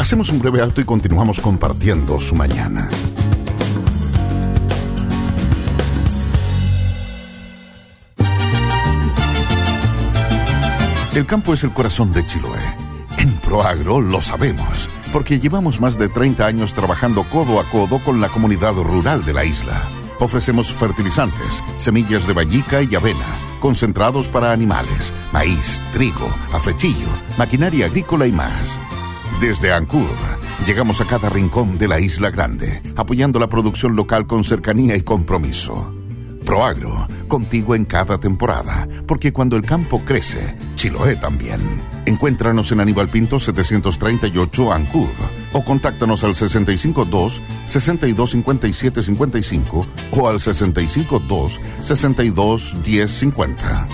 Hacemos un breve alto y continuamos compartiendo su mañana. El campo es el corazón de Chiloé. En Proagro lo sabemos, porque llevamos más de 30 años trabajando codo a codo con la comunidad rural de la isla. Ofrecemos fertilizantes, semillas de vallica y avena, concentrados para animales, maíz, trigo, afrechillo, maquinaria agrícola y más. Desde Ancud, llegamos a cada rincón de la Isla Grande, apoyando la producción local con cercanía y compromiso. Proagro, contigo en cada temporada, porque cuando el campo crece, Chiloé también. Encuéntranos en Aníbal Pinto 738 Ancud o contáctanos al 652-625755 o al 652-621050.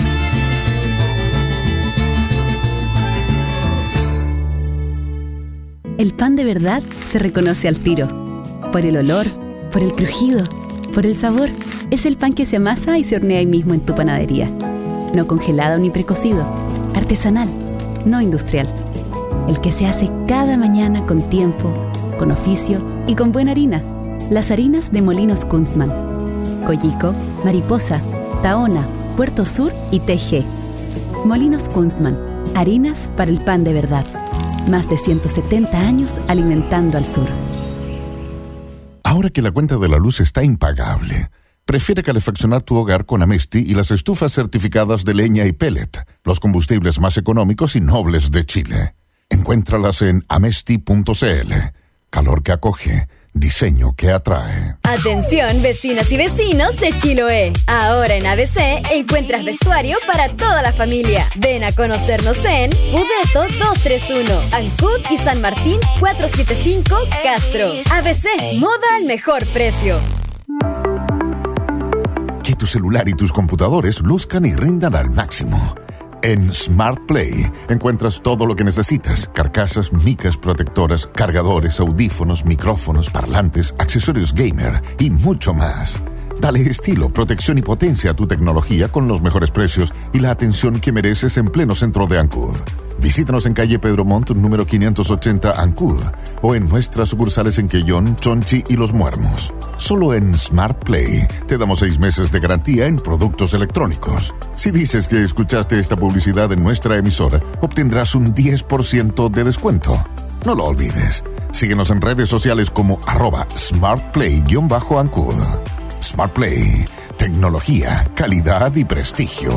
El pan de verdad se reconoce al tiro, por el olor, por el crujido, por el sabor. Es el pan que se amasa y se hornea ahí mismo en tu panadería. No congelado ni precocido, artesanal, no industrial. El que se hace cada mañana con tiempo, con oficio y con buena harina. Las harinas de Molinos Kunstmann. Coyico, Mariposa, Tahona, Puerto Sur y TG. Molinos Kunstmann, harinas para el pan de verdad. Más de 170 años alimentando al sur. Ahora que la cuenta de la luz está impagable, prefiere calefaccionar tu hogar con Amesti y las estufas certificadas de leña y pellet, los combustibles más económicos y nobles de Chile. Encuéntralas en amesti.cl. Calor que acoge, diseño que atrae. Atención, vecinas y vecinos de Chiloé. Ahora en ABC encuentras vestuario para toda la familia. Ven a conocernos en Budeto 231, Ancud y San Martín 475, Castro. ABC, moda al mejor precio. Que tu celular y tus computadores luzcan y rindan al máximo. En Smart Play encuentras todo lo que necesitas: carcasas, micas protectoras, cargadores, audífonos, micrófonos, parlantes, accesorios gamer y mucho más. Dale estilo, protección y potencia a tu tecnología con los mejores precios y la atención que mereces en pleno centro de Ancud. Visítanos en calle Pedro Montt, número 580 Ancud, o en nuestras sucursales en Quellón, Chonchi y Los Muermos. Solo en Smart Play te damos 6 meses de garantía en productos electrónicos. Si dices que escuchaste esta publicidad en nuestra emisora, obtendrás un 10% de descuento. No lo olvides. Síguenos en redes sociales como @smartplay_Ancud. Smart Play, tecnología, calidad y prestigio.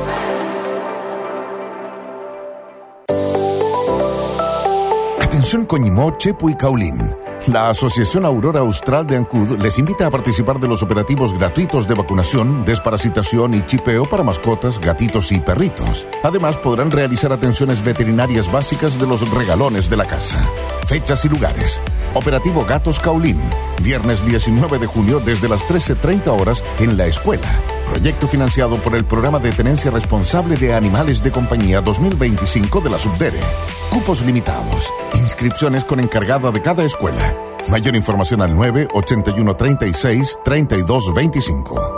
Atención Coñimó, Chepu y Caulín. La Asociación Aurora Austral de Ancud les invita a participar de los operativos gratuitos de vacunación, desparasitación y chipeo para mascotas, gatitos y perritos. Además, podrán realizar atenciones veterinarias básicas de los regalones de la casa. Fechas y lugares: Operativo Gatos Caulín, viernes 19 de julio desde las 13:30 horas en la escuela. Proyecto financiado por el Programa de Tenencia Responsable de Animales de Compañía 2025 de la Subdere. Cupos limitados. Inscripciones con encargada de cada escuela. Mayor información al 9-8136-3225.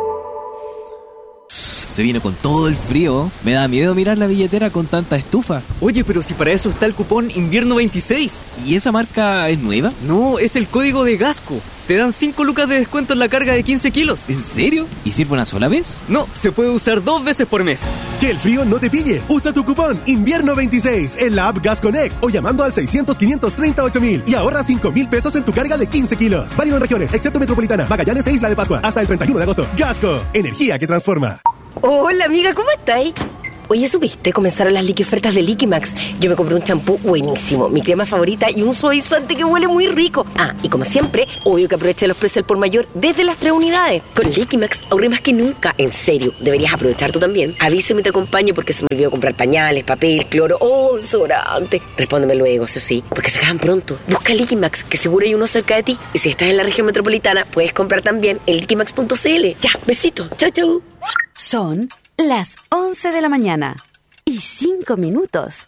Se vino con todo el frío. Me da miedo mirar la billetera con tanta estufa. Oye, pero si para eso está el cupón Invierno 26. ¿Y esa marca es nueva? No, es el código de Gasco. Te dan 5 lucas de descuento en la carga de 15 kilos. ¿En serio? ¿Y sirve una sola vez? No, se puede usar 2 veces por mes. Que el frío no te pille. Usa tu cupón Invierno 26 en la app Gas Connect o llamando al 600-538-000 y ahorra 5,000 pesos en tu carga de 15 kilos. Válido en regiones, excepto Metropolitana, Magallanes e Isla de Pascua. Hasta el 31 de agosto. Gasco, energía que transforma. Hola amiga, ¿cómo estáis? Oye, ¿supiste? Comenzaron las ofertas de Liquimax. Yo me compré un champú buenísimo, mi crema favorita y un suavizante que huele muy rico. Ah, y como siempre, obvio que aproveché los precios al por mayor desde las 3 unidades. Con Liquimax ahorré más que nunca. En serio, deberías aprovechar tú también. Avísame y te acompaño porque se me olvidó comprar pañales, papel, cloro o desodorante. Respóndeme luego, eso sí, porque se acaban pronto. Busca Liquimax, que seguro hay uno cerca de ti. Y si estás en la región metropolitana, puedes comprar también en liquimax.cl. Ya, besito. Chau, chau. Son las 11 de la mañana y 5 minutos.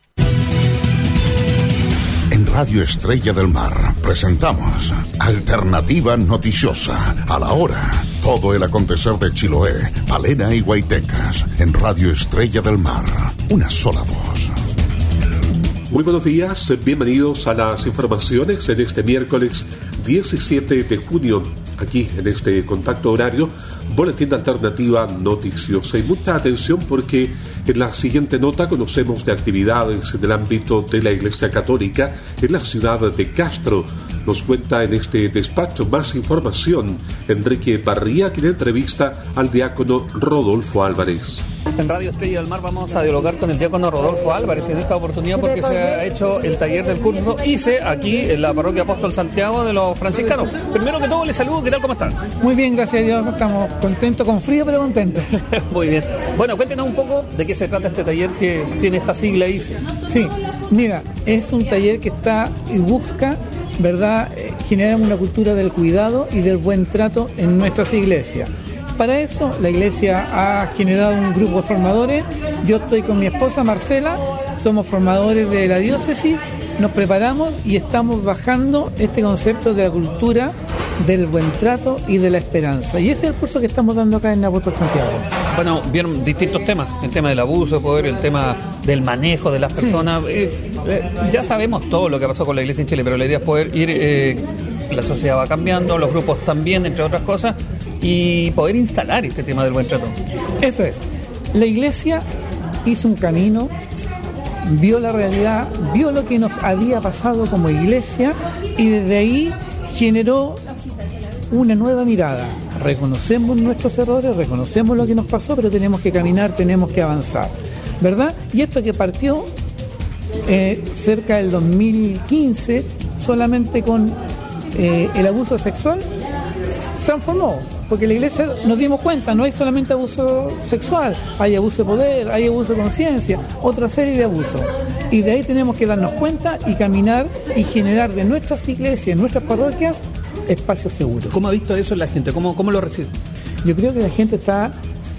En Radio Estrella del Mar presentamos Alternativa Noticiosa. A la hora, todo el acontecer de Chiloé, Palena y Guaitecas. En Radio Estrella del Mar, una sola voz. Muy buenos días, bienvenidos a las informaciones en este miércoles 17 de junio, aquí en este contacto horario, boletín de alternativa noticiosa. Y mucha atención porque en la siguiente nota conocemos de actividades en el ámbito de la Iglesia Católica en la ciudad de Castro. Nos cuenta en este despacho más información Enrique Barría, quien entrevista al diácono Rodolfo Álvarez. En Radio Estrella del Mar vamos a dialogar con el diácono Rodolfo Álvarez en esta oportunidad porque se ha hecho el taller del curso ICE aquí en la parroquia Apóstol Santiago de los franciscanos. Primero que todo les saludo, ¿qué tal? ¿Cómo están? Muy bien, gracias a Dios, estamos contentos, con frío pero contentos. Muy bien. Bueno, cuéntenos un poco de qué se trata este taller que tiene esta sigla ICE. Sí, mira, es un taller que está y busca, ¿verdad?, generar una cultura del cuidado y del buen trato en nuestras iglesias. Para eso la iglesia ha generado un grupo de formadores. Yo estoy con mi esposa Marcela, somos formadores de la diócesis, nos preparamos y estamos bajando este concepto de la cultura del buen trato y de la esperanza. Y ese es el curso que estamos dando acá en Apóstol Santiago. Bueno, vieron distintos temas, el tema del abuso de poder, el tema del manejo de las personas. Ya sabemos todo lo que pasó con la iglesia en Chile, pero la idea es poder ir, la sociedad va cambiando, los grupos también, entre otras cosas, y poder instalar este tema del buen trato. Eso es. La iglesia hizo un camino, vio la realidad, vio lo que nos había pasado como iglesia y desde ahí generó una nueva mirada. Reconocemos nuestros errores, reconocemos lo que nos pasó, pero tenemos que caminar, tenemos que avanzar, ¿verdad? Y esto que partió cerca del 2015, solamente con el abuso sexual, se transformó. Porque la iglesia nos dimos cuenta, no hay solamente abuso sexual, hay abuso de poder, hay abuso de conciencia, otra serie de abusos. Y de ahí tenemos que darnos cuenta y caminar y generar de nuestras iglesias, nuestras parroquias, espacios seguros. ¿Cómo ha visto eso la gente? ¿Cómo lo recibe? Yo creo que la gente está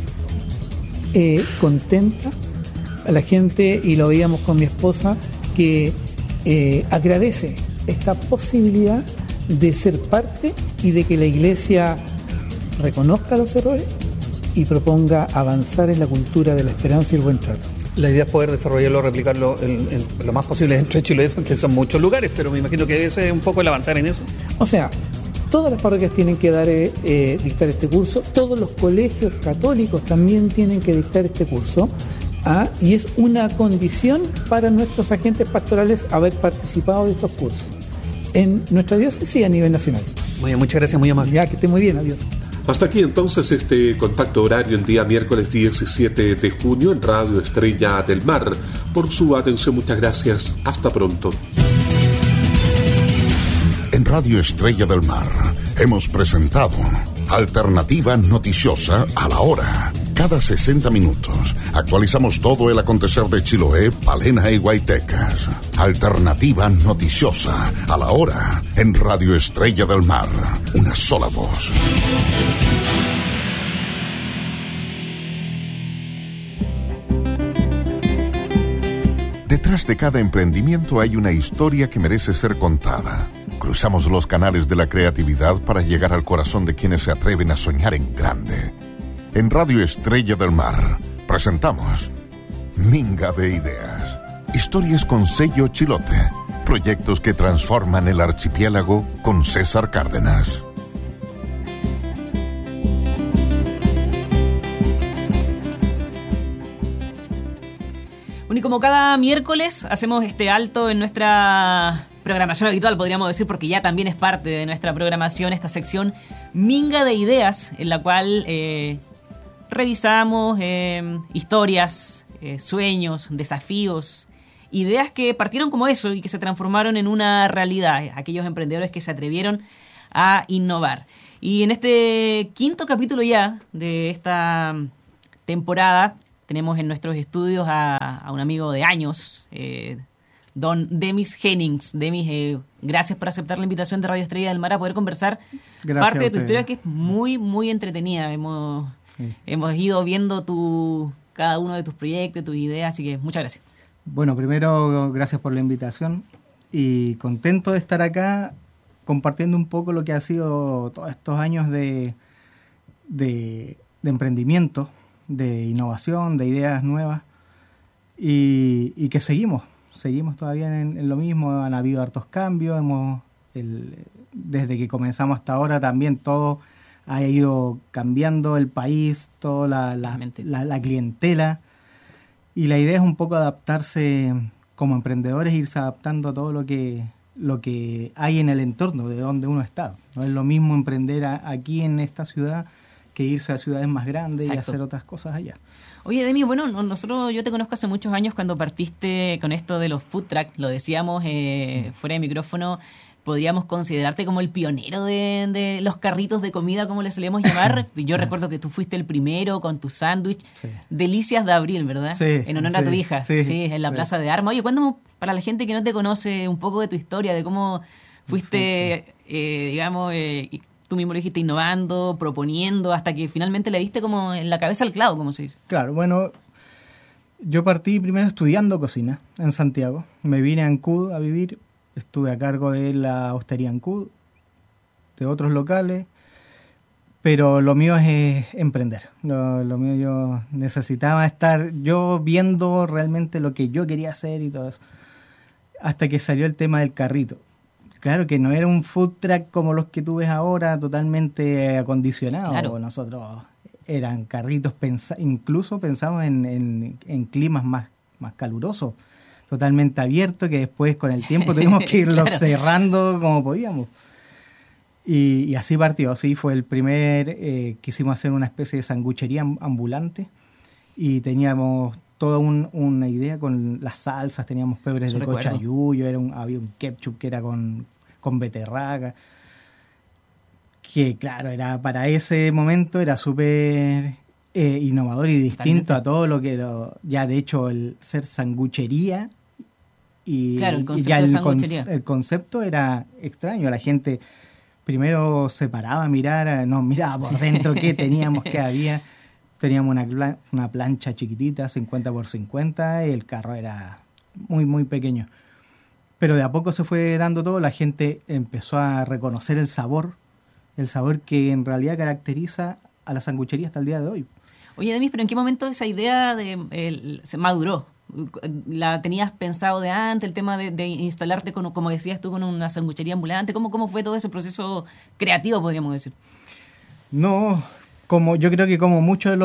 contenta, la gente, y lo veíamos con mi esposa, que agradece esta posibilidad de ser parte y de que la iglesia reconozca los errores y proponga avanzar en la cultura de la esperanza y el buen trato. La idea es poder desarrollarlo, replicarlo lo más posible dentro de Chile, que son muchos lugares, pero me imagino que ese es un poco el avanzar en eso. O sea, todas las parroquias tienen que dictar este curso, todos los colegios católicos también tienen que dictar este curso, y es una condición para nuestros agentes pastorales haber participado de estos cursos en nuestra diócesis y a nivel nacional. Muy bien, muchas gracias, muy amable. Ya, que esté muy bien, adiós. Hasta aquí entonces este contacto horario el día miércoles 17 de junio en Radio Estrella del Mar. Por su atención, muchas gracias. Hasta pronto. En Radio Estrella del Mar hemos presentado Alternativa Noticiosa a la Hora. Cada 60 minutos actualizamos todo el acontecer de Chiloé, Palena y Guaytecas. Alternativa Noticiosa a la Hora en Radio Estrella del Mar. Una sola voz. Detrás de cada emprendimiento hay una historia que merece ser contada. Cruzamos los canales de la creatividad para llegar al corazón de quienes se atreven a soñar en grande. En Radio Estrella del Mar presentamos Minga de Ideas. Historias con sello Chilote. Proyectos que transforman el archipiélago con César Cárdenas. Bueno, y como cada miércoles hacemos este alto en nuestra programación habitual, podríamos decir, porque ya también es parte de nuestra programación esta sección Minga de Ideas, en la cual revisamos historias, sueños, desafíos, ideas que partieron como eso y que se transformaron en una realidad, aquellos emprendedores que se atrevieron a innovar. Y en este quinto capítulo ya de esta temporada tenemos en nuestros estudios a un amigo de años, don Demis Hennings. Demis, gracias por aceptar la invitación de Radio Estrella del Mar a poder conversar parte de tu historia, que es muy, muy entretenida. Hemos ido viendo cada uno de tus proyectos, tus ideas, así que muchas gracias. Bueno, primero, gracias por la invitación y contento de estar acá compartiendo un poco lo que ha sido todos estos años de emprendimiento, de innovación, de ideas nuevas y que seguimos seguimos todavía en lo mismo, han habido hartos cambios, desde que comenzamos hasta ahora también todo ha ido cambiando, el país, toda la clientela, y la idea es un poco adaptarse como emprendedores, irse adaptando a todo lo que hay en el entorno de donde uno está. No es lo mismo emprender aquí en esta ciudad que irse a ciudades más grandes. Exacto. Y hacer otras cosas allá. Oye, Demi, bueno, yo te conozco hace muchos años cuando partiste con esto de los food truck, lo decíamos fuera de micrófono, podríamos considerarte como el pionero de los carritos de comida, como le solemos llamar. Yo recuerdo que tú fuiste el primero con tu sándwich, Delicias de Abril, ¿verdad? Sí. En honor a tu hija, sí, en la Plaza de Armas. Oye, cuéntame, para la gente que no te conoce, un poco de tu historia, de cómo fuiste, tú mismo lo dijiste, innovando, proponiendo, hasta que finalmente le diste como en la cabeza al clavo, como se dice. Claro, bueno, yo partí primero estudiando cocina en Santiago. Me vine a Ancud a vivir, estuve a cargo de la hostería Ancud, de otros locales, pero lo mío es emprender. Lo mío, yo necesitaba estar yo viendo realmente lo que yo quería hacer y todo eso, hasta que salió el tema del carrito. Claro que no era un food truck como los que tú ves ahora, totalmente acondicionado. Claro. Nosotros eran carritos, incluso pensamos en climas más calurosos, totalmente abiertos, que después con el tiempo tuvimos que irlos cerrando como podíamos. Y así partió, así fue el primer, quisimos hacer una especie de sanguchería ambulante y teníamos toda una idea con las salsas, teníamos pebres de cochayuyo, había un ketchup que era con beterraga, que claro, era para ese momento era súper innovador y distinto a todo lo que ya de hecho el ser sanguchería y, claro, el concepto ya el concepto era extraño. La gente primero se paraba a mirar, nos miraba por dentro qué teníamos, qué había. Teníamos una plancha chiquitita, 50 por 50, y el carro era muy, muy pequeño. Pero de a poco se fue dando todo, la gente empezó a reconocer el sabor que en realidad caracteriza a la sanguchería hasta el día de hoy. Oye, Demis, pero ¿en qué momento esa idea se maduró? ¿La tenías pensado de antes, el tema de instalarte, como decías tú, con una sanguchería ambulante? ¿Cómo fue todo ese proceso creativo, podríamos decir? No, yo creo que como muchos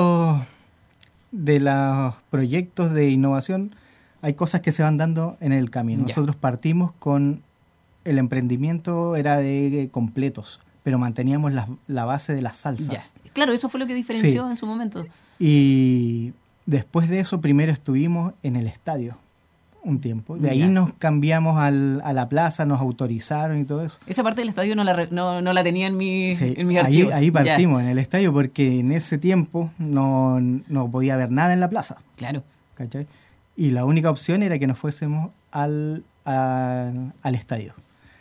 de los proyectos de innovación, hay cosas que se van dando en el camino. Ya. Nosotros partimos con el emprendimiento, era de completos, pero manteníamos la base de las salsas. Ya. Claro, eso fue lo que diferenció en su momento. Y después de eso, primero estuvimos en el estadio un tiempo. De ahí nos cambiamos a la plaza, nos autorizaron y todo eso. Esa parte del estadio no la tenía en mis archivos. Ahí partimos, en el estadio, porque en ese tiempo no podía haber nada en la plaza. Claro. ¿Cachai? Y la única opción era que nos fuésemos al estadio.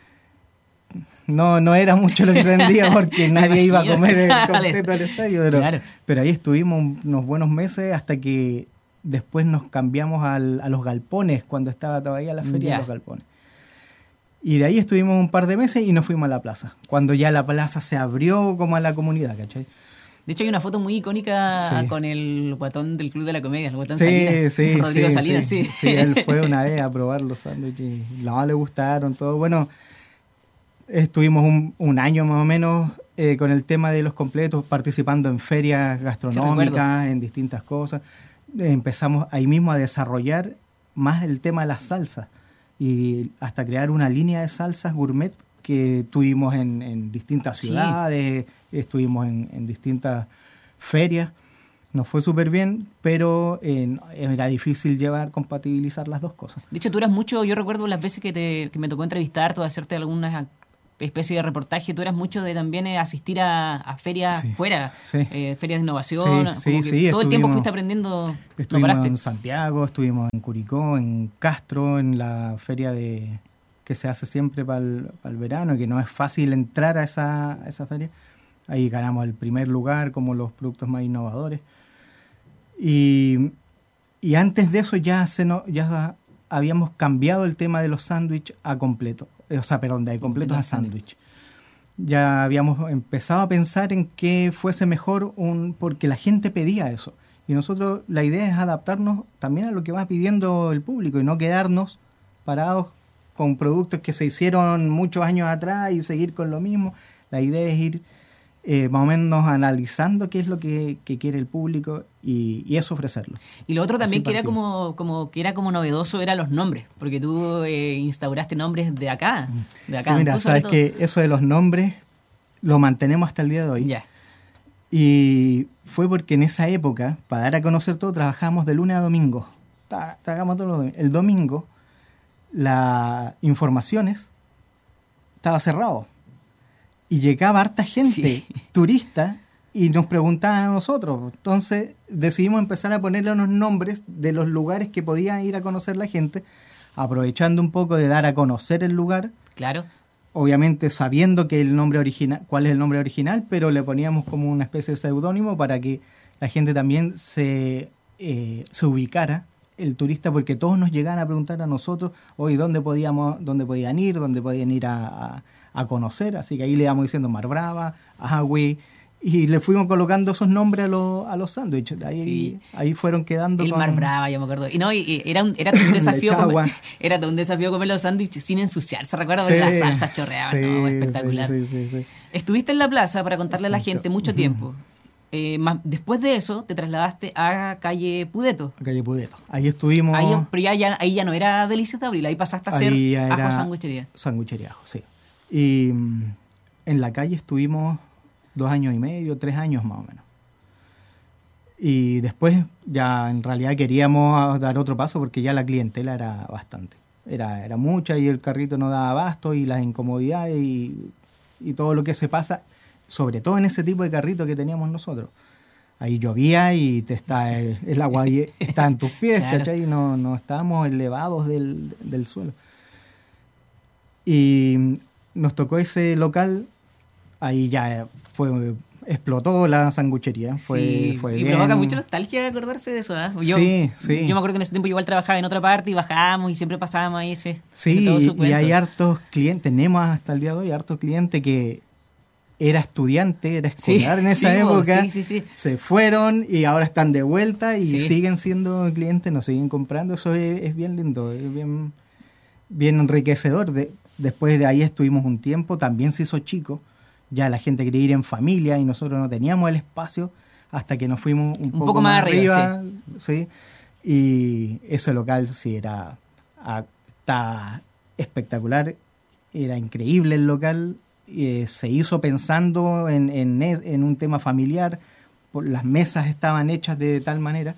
No era mucho lo que se vendía porque nadie iba a comer el completo al estadio, pero ahí estuvimos unos buenos meses hasta que después nos cambiamos a los galpones, cuando estaba todavía la feria de los galpones. Y de ahí estuvimos un par de meses y nos fuimos a la plaza, cuando ya la plaza se abrió como a la comunidad, ¿cachai? De hecho, hay una foto muy icónica con el guatón del Club de la Comedia, el guatón Salinas. Rodrigo Salinas, sí. Sí, él fue una vez a probar los sándwiches y le gustaron, todo. Bueno, estuvimos un año más o menos con el tema de los completos, participando en ferias gastronómicas, en distintas cosas. Empezamos ahí mismo a desarrollar más el tema de las salsas y hasta crear una línea de salsas gourmet que tuvimos en distintas ciudades, estuvimos en distintas ferias. Nos fue súper bien, pero era difícil compatibilizar las dos cosas. De hecho, tú eras mucho, yo recuerdo las veces que me tocó entrevistarte o hacerte algunas especie de reportaje, tú eras mucho de también asistir a ferias fuera, ferias de innovación, todo el tiempo fuiste aprendiendo. Estuvimos en Santiago, estuvimos en Curicó, en Castro, en la feria que se hace siempre para el verano, que no es fácil entrar a esa feria. Ahí ganamos el primer lugar como los productos más innovadores. Y antes de eso ya habíamos cambiado el tema de los sándwiches a completo. De completos a sándwich. Ya habíamos empezado a pensar en que fuese mejor porque la gente pedía eso. Y nosotros, la idea es adaptarnos también a lo que va pidiendo el público y no quedarnos parados con productos que se hicieron muchos años atrás y seguir con lo mismo. La idea es ir más o menos analizando qué es lo que quiere el público y eso ofrecerlo. Y lo otro también Así que era partimos. que era como novedoso eran los nombres, porque tú instauraste nombres de acá. De acá Sí, mira, tú, sobre sabes todo. que eso de los nombres lo mantenemos hasta el día de hoy. Ya. Y fue porque en esa época, para dar a conocer todo, trabajábamos de lunes a domingo. Trabajamos todos los domingos. El domingo, las informaciones estaba cerrado. Y llegaba harta gente, turista, y nos preguntaban a nosotros. Entonces decidimos empezar a ponerle unos nombres de los lugares que podía ir a conocer la gente, aprovechando un poco de dar a conocer el lugar. Claro. Obviamente sabiendo que el nombre original, cuál es el nombre original, pero le poníamos como una especie de seudónimo para que la gente también se ubicara, el turista, porque todos nos llegaban a preguntar a nosotros, hoy dónde podían ir a conocer, así que ahí le íbamos diciendo Mar Brava, Agüey, y le fuimos colocando esos nombres a los sándwiches. Ahí fueron quedando El con... Mar Brava, yo me acuerdo. Y no, era todo un desafío Lechagua. era todo un desafío comer los sándwiches sin ensuciarse. Recuerdo Sí, que las salsas chorreaban, sí, no, espectacular. sí. Estuviste en la plaza, para contarle a la gente, mucho tiempo. Después de eso, te trasladaste a calle Pudeto. A calle Pudeto. Ahí estuvimos... Pero ahí ya no era Delicias de Abril, ahí pasaste a ser ahí ya Ajo era Sanguichería. Sanguichería Ajo, sí. Y en la calle estuvimos 2 años y medio, 3 años más o menos. Y después ya en realidad queríamos dar otro paso porque ya la clientela era bastante. Era mucha y el carrito no daba abasto y las incomodidades y todo lo que se pasa, sobre todo en ese tipo de carrito que teníamos nosotros. Ahí llovía y el agua ahí está en tus pies, Claro. ¿cachai? No estábamos elevados del suelo. Y nos tocó ese local, ahí ya explotó la sanguchería. Sí, fue y bien. provoca mucha nostalgia acordarse de eso. ¿Eh? Sí. Yo me acuerdo que en ese tiempo yo igual trabajaba en otra parte y bajábamos y siempre pasábamos ahí ese. Sí, todo su y cuento. hay hartos clientes, tenemos hasta el día de hoy hartos clientes que era estudiante, era escolar en esa época, se fueron y ahora están de vuelta y siguen siendo clientes, nos siguen comprando. Eso es bien lindo, es bien enriquecedor. Después de ahí estuvimos un tiempo, también se hizo chico, ya la gente quería ir en familia y nosotros no teníamos el espacio hasta que nos fuimos un poco más arriba. Sí. Y ese local sí está espectacular, era increíble el local. Se hizo pensando en un tema familiar, las mesas estaban hechas de tal manera,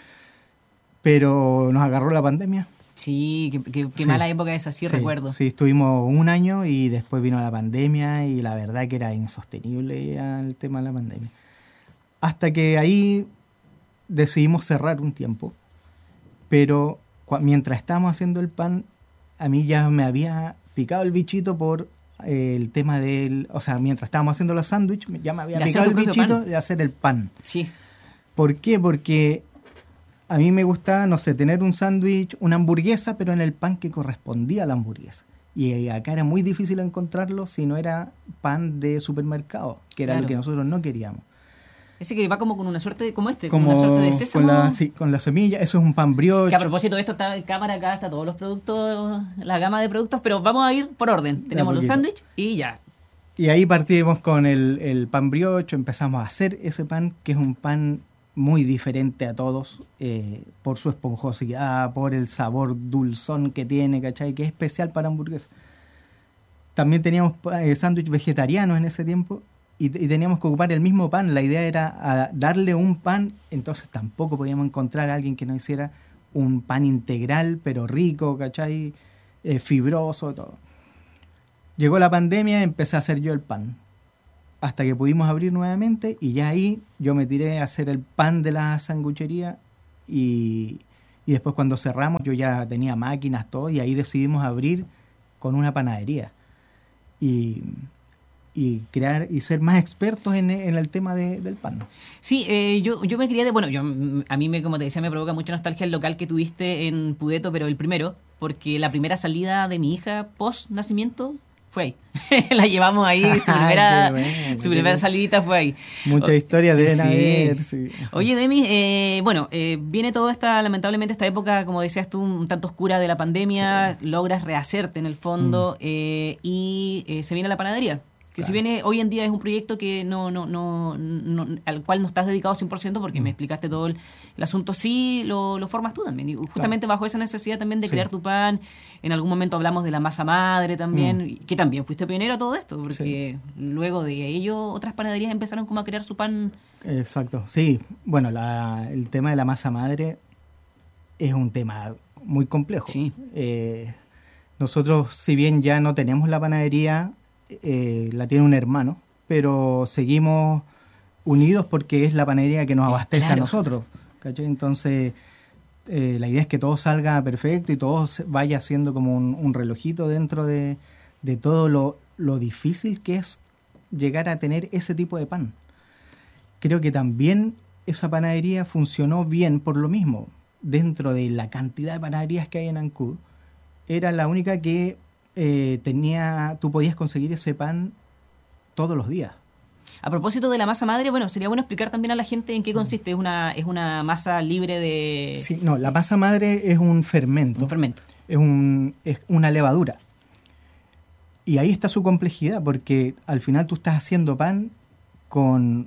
pero nos agarró la pandemia. Sí, qué mala época esa, sí recuerdo. Sí, estuvimos 1 año y después vino la pandemia y la verdad que era insostenible ya el tema de la pandemia. Hasta que ahí decidimos cerrar un tiempo, pero mientras estábamos haciendo el pan, a mí ya me había picado el bichito por el tema o sea, mientras estábamos haciendo los sándwiches, ya me había picado el bichito de hacer el pan. Sí. ¿Por qué? Porque a mí me gustaba, no sé, tener un sándwich, una hamburguesa, pero en el pan que correspondía a la hamburguesa. Y acá era muy difícil encontrarlo si no era pan de supermercado, que era lo que nosotros no queríamos. Ese que va como con una suerte de, como una Como suerte de sésamo. con la semilla, eso es un pan brioche. Que a propósito de esto, está en cámara acá, está todos los productos, la gama de productos, pero vamos a ir por orden. Tenemos los sándwiches y ya. Y ahí partimos con el pan brioche, empezamos a hacer ese pan, que es un pan muy diferente a todos, por su esponjosidad, por el sabor dulzón que tiene, ¿cachai? Que es especial para hamburguesa. También teníamos sándwich vegetarianos en ese tiempo y teníamos que ocupar el mismo pan. La idea era darle un pan, entonces tampoco podíamos encontrar a alguien que nos hiciera un pan integral, pero rico, ¿cachai? Fibroso, todo. Llegó la pandemia, empecé a hacer yo el pan. Hasta que pudimos abrir nuevamente y ya ahí yo me tiré a hacer el pan de la sanguchería y después cuando cerramos yo ya tenía máquinas, todo, y ahí decidimos abrir con una panadería y crear y ser más expertos en el tema del pan. Sí, yo me quería a mí como te decía, me provoca mucha nostalgia el local que tuviste en Pudeto, pero el primero, porque la primera salida de mi hija post nacimiento fue ahí. La llevamos ahí, su primera salidita fue ahí. Muchas historias deben haber. Sí. Oye, Demis, viene toda lamentablemente esta época, como decías tú, un tanto oscura de la pandemia, logras rehacerte en el fondo y se viene la panadería. Que si bien hoy en día es un proyecto que no al cual no estás dedicado 100% porque me explicaste todo el asunto, sí lo formas tú también. Y justamente bajo esa necesidad también de crear tu pan. En algún momento hablamos de la masa madre también, que también fuiste pionero a todo esto, porque luego de ello otras panaderías empezaron como a crear su pan. Exacto, sí. Bueno, el tema de la masa madre es un tema muy complejo. Sí. Nosotros, si bien ya no tenemos la panadería, la tiene un hermano, pero seguimos unidos porque es la panadería que nos abastece a nosotros, ¿cachai? Entonces la idea es que todo salga perfecto y todo vaya siendo como un relojito dentro de todo lo difícil que es llegar a tener ese tipo de pan. Creo que también esa panadería funcionó bien por lo mismo. Dentro de la cantidad de panaderías que hay en Ancud, era la única que tú podías conseguir ese pan todos los días. A propósito de la masa madre, bueno, sería bueno explicar también a la gente en qué consiste. ¿Es una masa libre de...? Sí, no, la masa madre es un fermento. Un fermento. Es una levadura. Y ahí está su complejidad, porque al final tú estás haciendo pan con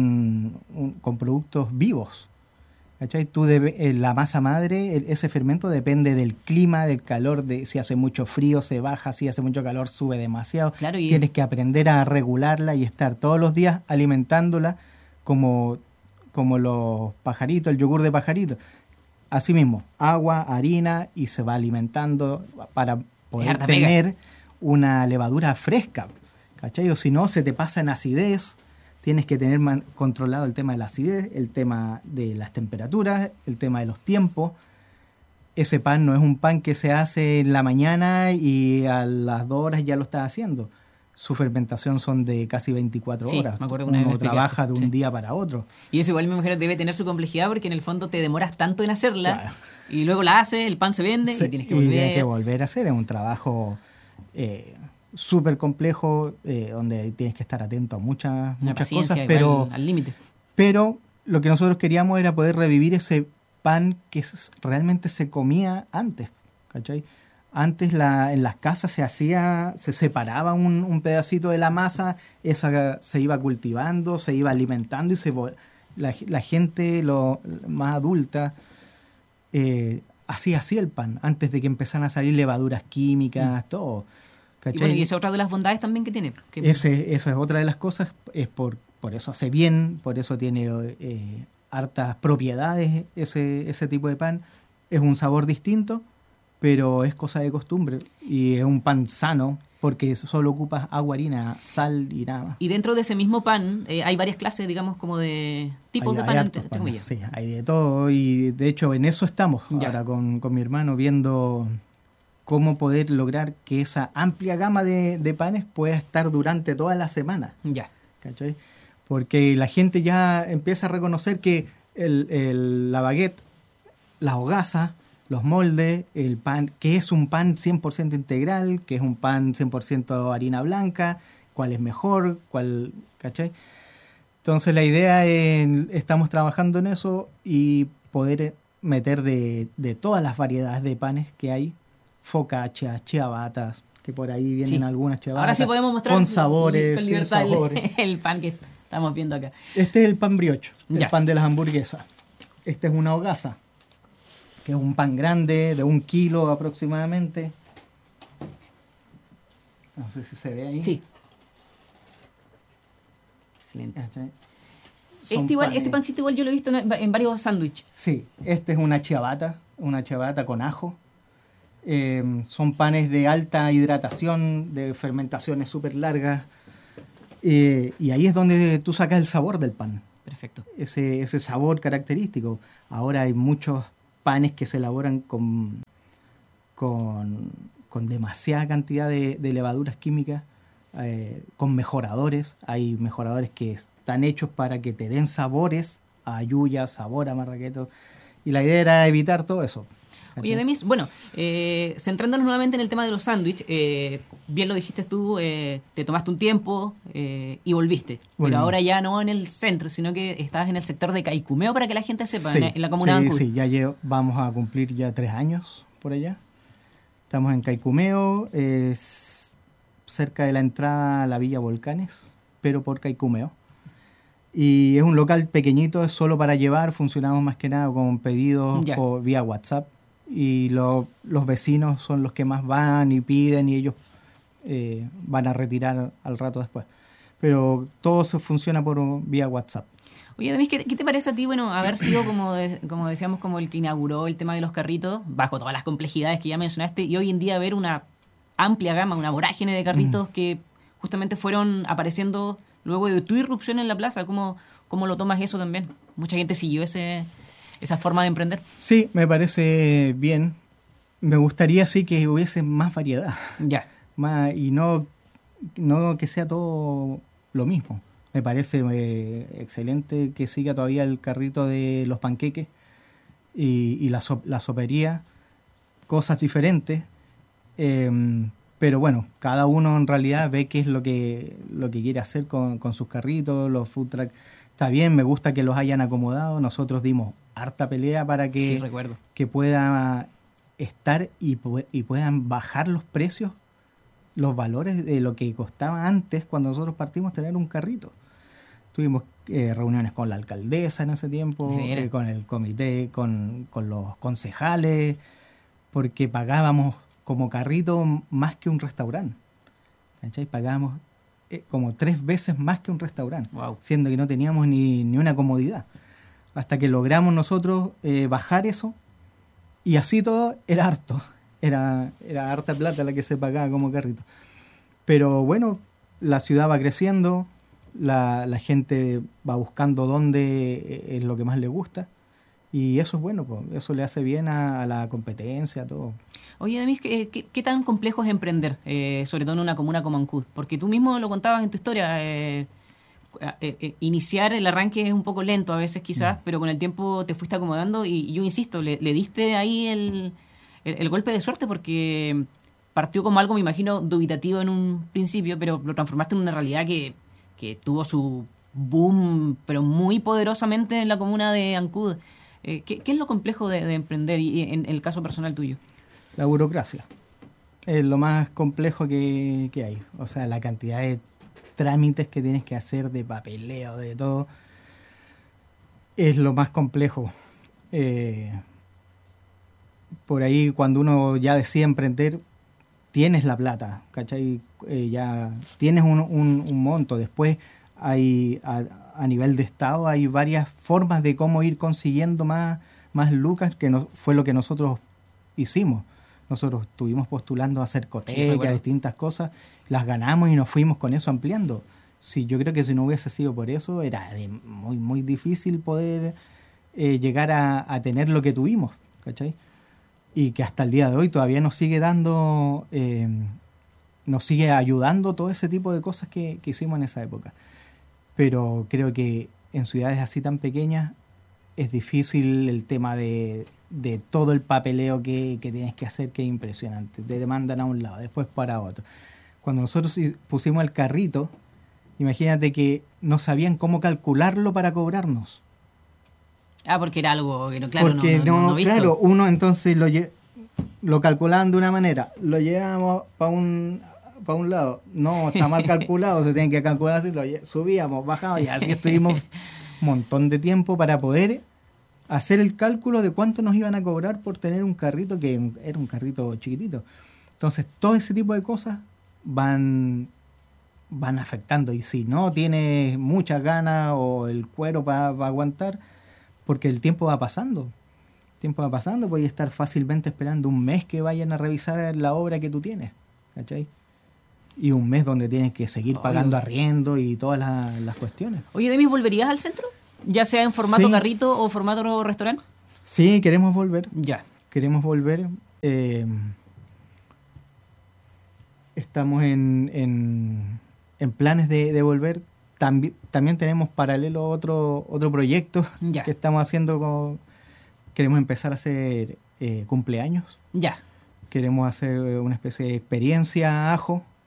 productos vivos. ¿Cachai? La masa madre, ese fermento depende del clima, del calor, si hace mucho frío se baja, si hace mucho calor sube demasiado. Claro, tienes que aprender a regularla y estar todos los días alimentándola como los pajaritos, el yogur de pajarito. Así mismo, agua, harina y se va alimentando para poder tener una levadura fresca. ¿Cachai? O si no, se te pasa en acidez. Tienes que tener controlado el tema de la acidez, el tema de las temperaturas, el tema de los tiempos. Ese pan no es un pan que se hace en la mañana y a las 2 horas ya lo estás haciendo. Su fermentación son de casi 24 horas. Me acuerdo Uno trabaja de un día para otro. Y eso igual me imagino debe tener su complejidad porque en el fondo te demoras tanto en hacerla y luego la haces, el pan se vende y tienes que volver a hacer. Es un trabajo... súper complejo, donde tienes que estar atento a muchas cosas, pero al límite. Pero lo que nosotros queríamos era poder revivir ese pan que realmente se comía antes, ¿cachai? Antes en las casas se separaba un pedacito de la masa, esa se iba cultivando, se iba alimentando y la gente más adulta hacía así el pan, antes de que empezaran a salir levaduras químicas, todo. Y bueno, y esa es otra de las bondades también que tiene. Esa es otra de las cosas, es por eso hace bien, por eso tiene hartas propiedades ese tipo de pan. Es un sabor distinto, pero es cosa de costumbre y es un pan sano porque solo ocupas agua, harina, sal y nada más. Y dentro de ese mismo pan hay varias clases, digamos, como de tipos de pan. Sí, hay de todo y de hecho en eso estamos ahora con mi hermano viendo... cómo poder lograr que esa amplia gama de panes pueda estar durante toda la semana. Ya. ¿Cachai? Porque la gente ya empieza a reconocer que la baguette, la hogaza, los moldes, el pan, que es un pan 100% integral, que es un pan 100% harina blanca, cuál es mejor, ¿cachai? Entonces la idea es, estamos trabajando en eso y poder meter de todas las variedades de panes que hay, focaccias, ciabattas, que por ahí vienen algunas ciabattas. Ahora sí podemos mostrar con sabores, con libertad el pan que estamos viendo acá. Este es el pan brioche, el pan de las hamburguesas. Este es una hogaza, que es un pan grande, de 1 kilo aproximadamente. No sé si se ve ahí. Sí. Excelente. Este pancito igual yo lo he visto en varios sándwiches. Sí, este es una ciabatta con ajo. Son panes de alta hidratación, de fermentaciones súper largas, y ahí es donde tú sacas el sabor del pan. Perfecto. Ese sabor característico. Ahora hay muchos panes que se elaboran con demasiada cantidad de levaduras químicas, con mejoradores. Hay mejoradores que están hechos para que te den sabores a yuya, sabor a marraqueto, y la idea era evitar todo eso. Oye, Demis, bueno, centrándonos nuevamente en el tema de los sándwiches, bien lo dijiste tú, te tomaste un tiempo y volviste. Volví. Pero ahora ya no en el centro, sino que estás en el sector de Caicumeo, para que la gente sepa, Sí, en la comuna de Ancud. Sí, vamos a cumplir ya 3 años por allá. Estamos en Caicumeo, es cerca de la entrada a la Villa Volcanes, pero por Caicumeo. Y es un local pequeñito, es solo para llevar, funcionamos más que nada con pedidos por vía WhatsApp. Y los vecinos son los que más van y piden, y ellos van a retirar al rato después. Pero todo se funciona por vía WhatsApp. Oye, Demis, ¿qué te parece a ti, bueno, haber sido, como decíamos, como el que inauguró el tema de los carritos, bajo todas las complejidades que ya mencionaste, y hoy en día ver una amplia gama, una vorágine de carritos que justamente fueron apareciendo luego de tu irrupción en la plaza? ¿Cómo lo tomas eso también? Mucha gente siguió esa forma de emprender. Sí, me parece bien. Me gustaría sí que hubiese más variedad. Ya. Y no que sea todo lo mismo. Me parece excelente que siga todavía el carrito de los panqueques y la sopería, cosas diferentes. Pero bueno, cada uno en realidad ve qué es lo que quiere hacer con sus carritos, los food truck. Está bien, me gusta que los hayan acomodado. Nosotros dimos harta pelea para que pueda estar y puedan bajar los precios, los valores de lo que costaba antes cuando nosotros partimos tener un carrito. Tuvimos reuniones con la alcaldesa en ese tiempo, con el comité, con los concejales, porque pagábamos como carrito más que un restaurante. ¿Cachai? Pagábamos como 3 veces más que un restaurante, siendo que no teníamos ni una comodidad. Hasta que logramos nosotros bajar eso, y así todo era harto. Era harta plata la que se pagaba como carrito. Pero bueno, la ciudad va creciendo, la gente va buscando dónde es lo que más le gusta, y eso es bueno, pues, eso le hace bien a la competencia, a todo. Oye, Demis, ¿qué tan complejo es emprender, sobre todo en una comuna como Ancud? Porque tú mismo lo contabas en tu historia, iniciar el arranque es un poco lento a veces quizás, pero con el tiempo te fuiste acomodando y yo insisto, le diste ahí el golpe de suerte, porque partió como algo, me imagino, dubitativo en un principio, pero lo transformaste en una realidad que tuvo su boom, pero muy poderosamente en la comuna de Ancud. ¿Qué es lo complejo de emprender y en el caso personal tuyo? La burocracia es lo más complejo que hay. O sea, la cantidad de trámites que tienes que hacer, de papeleo, de todo, es lo más complejo. Por ahí, cuando uno ya decide emprender, tienes la plata, ¿cachai? Ya tienes un monto. Después hay a nivel de Estado hay varias formas de cómo ir consiguiendo más lucas, que fue lo que nosotros hicimos. Nosotros estuvimos postulando a hacer cotecas, distintas cosas, las ganamos y nos fuimos con eso ampliando. Sí, yo creo que si no hubiese sido por eso, era muy, muy difícil poder llegar a tener lo que tuvimos, ¿cachai? Y que hasta el día de hoy todavía nos sigue dando, nos sigue ayudando todo ese tipo de cosas que hicimos en esa época. Pero creo que en ciudades así tan pequeñas es difícil el tema de todo el papeleo que tienes que hacer, que es impresionante. Te demandan a un lado, después para otro. Cuando nosotros pusimos el carrito, imagínate que no sabían cómo calcularlo para cobrarnos. Porque era algo que claro, porque no visto. Claro, uno entonces lo calculaban de una manera, lo llevábamos para un lado, no, está mal calculado, se tiene que calcular así, subíamos, bajábamos, y así estuvimos un montón de tiempo para poder hacer el cálculo de cuánto nos iban a cobrar por tener un carrito, que era un carrito chiquitito. Entonces, todo ese tipo de cosas van afectando, y si no tienes muchas ganas o el cuero para aguantar, porque el tiempo va pasando. Puedes estar fácilmente esperando un mes que vayan a revisar la obra que tú tienes, ¿cachai? Y un mes donde tienes que seguir pagando arriendo y todas las cuestiones. Oye, Demis, ¿volverías al centro? Ya sea en formato carrito o formato restaurante. Sí, queremos volver. Ya. Queremos volver. Estamos en planes de volver. También tenemos paralelo otro proyecto que estamos haciendo. Queremos empezar a hacer cumpleaños. Ya. Queremos hacer una especie de experiencia ajo,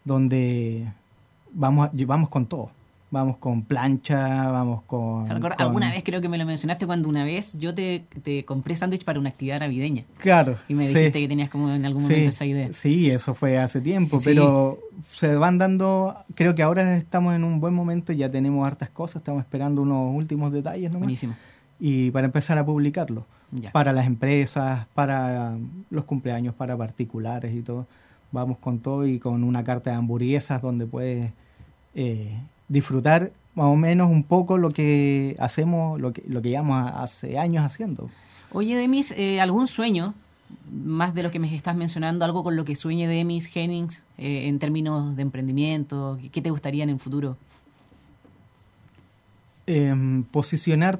donde vamos con todo. Vamos con plancha, vamos con... Alguna vez creo que me lo mencionaste cuando una vez yo te compré sándwich para una actividad navideña. Claro. Y me dijiste que tenías como en algún momento esa idea. Sí, eso fue hace tiempo, pero se van dando... Creo que ahora estamos en un buen momento, ya tenemos hartas cosas, estamos esperando unos últimos detalles nomás. Buenísimo. Y para empezar a publicarlo. Ya. Para las empresas, para los cumpleaños, para particulares y todo. Vamos con todo y con una carta de hamburguesas donde puedes... disfrutar más o menos un poco lo que hacemos, lo que llevamos hace años haciendo. Oye, Demis, ¿algún sueño, más de lo que me estás mencionando, algo con lo que sueñe Demis Hennings en términos de emprendimiento? ¿Qué te gustaría en el futuro? Posicionar,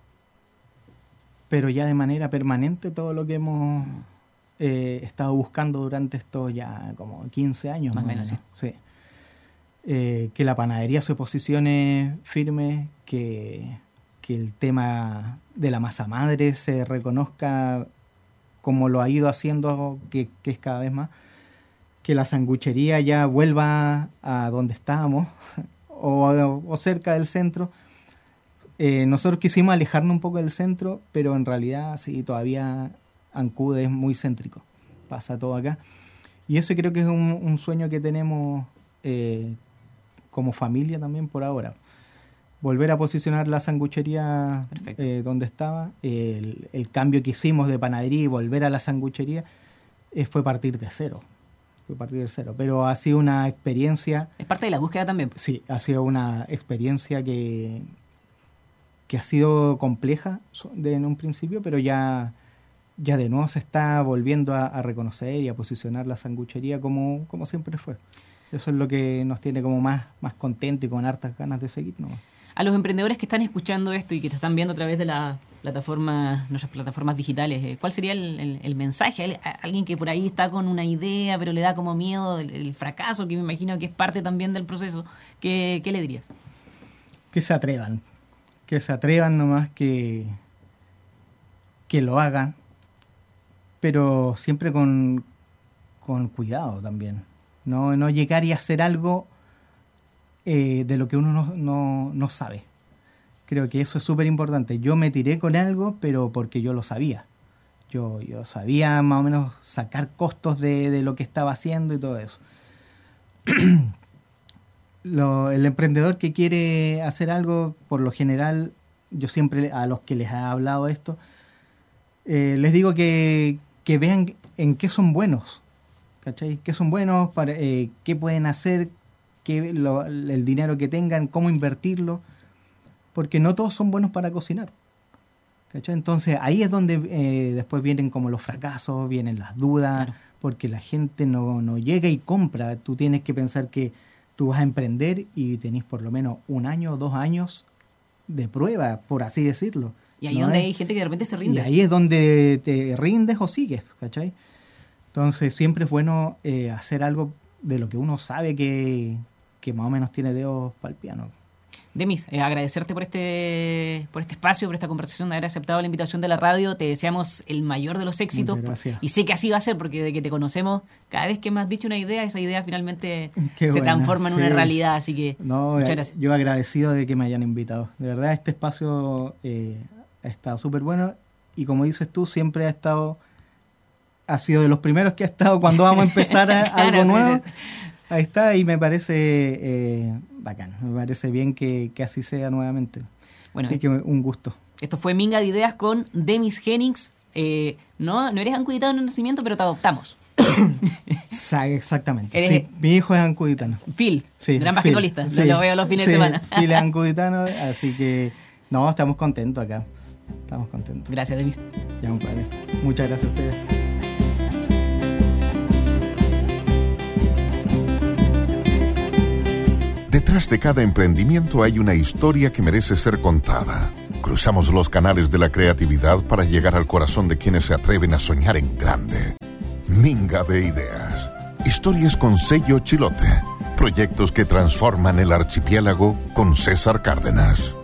pero ya de manera permanente, todo lo que hemos estado buscando durante estos ya como 15 años. Más o menos, sí. Que la panadería se posicione firme, que el tema de la masa madre se reconozca como lo ha ido haciendo, que es cada vez más, que la sanguchería ya vuelva a donde estábamos o cerca del centro. Nosotros quisimos alejarnos un poco del centro, pero en realidad sí, todavía Ancud es muy céntrico, pasa todo acá. Y eso creo que es un sueño que tenemos como familia también por ahora. Volver a posicionar la sanguchería donde estaba. El cambio que hicimos de panadería y volver a la sanguchería fue partir de cero. Pero ha sido una experiencia... Es parte de la búsqueda también. Sí, ha sido una experiencia que ha sido compleja en un principio, pero ya de nuevo se está volviendo a reconocer y a posicionar la sanguchería como siempre fue. Eso es lo que nos tiene como más contentos y con hartas ganas de seguir, ¿no? A los emprendedores que están escuchando esto y que te están viendo a través de nuestras plataformas digitales, ¿cuál sería el mensaje? Alguien que por ahí está con una idea, pero le da como miedo el fracaso, que me imagino que es parte también del proceso. ¿Qué le dirías? Que se atrevan nomás, que lo hagan, pero siempre con cuidado también. No llegar y hacer algo de lo que uno no sabe. Creo que eso es súper importante. Yo me tiré con algo, pero porque yo lo sabía. Yo sabía más o menos sacar costos de lo que estaba haciendo y todo eso. El emprendedor que quiere hacer algo, por lo general, yo siempre a los que les he hablado esto, les digo que vean en qué son buenos. ¿Cachai? ¿Qué son buenos? ¿Qué pueden hacer? El dinero que tengan, cómo invertirlo. Porque no todos son buenos para cocinar. ¿Cachai? Entonces ahí es donde después vienen como los fracasos, vienen las dudas, claro. Porque la gente no llega y compra. Tú tienes que pensar que tú vas a emprender y tenés por lo menos 1 año o 2 años de prueba, por así decirlo. Y ahí es donde hay gente que de repente se rinde. Y ahí es donde te rindes o sigues, ¿cachai? Entonces siempre es bueno hacer algo de lo que uno sabe que más o menos tiene dedos para el piano. Demis, agradecerte por este espacio, por esta conversación, de haber aceptado la invitación de la radio. Te deseamos el mayor de los éxitos. Muchas gracias. Y sé que así va a ser, porque de que te conocemos, cada vez que me has dicho una idea, esa idea finalmente se transforma en una realidad. Así que muchas gracias. Yo agradecido de que me hayan invitado. De verdad, este espacio ha estado súper bueno. Y como dices tú, siempre ha sido de los primeros que ha estado cuando vamos a empezar claro, algo nuevo. Sí. Ahí está, y me parece bacán, me parece bien que así sea nuevamente. Bueno, así que un gusto. Esto fue Minga de Ideas con Demis Hennings. No eres ancuditano en el nacimiento, pero te adoptamos. Exactamente. Sí, mi hijo es ancuditano. Phil, sí, gran basquetbolista. Sí, lo veo los fines de semana. Phil es ancuditano, así que estamos contentos acá. Estamos contentos. Gracias, Demis. Ya, compadre. Muchas gracias a ustedes. Detrás de cada emprendimiento hay una historia que merece ser contada. Cruzamos los canales de la creatividad para llegar al corazón de quienes se atreven a soñar en grande. Minga de Ideas. Historias con sello Chilote. Proyectos que transforman el archipiélago con César Cárdenas.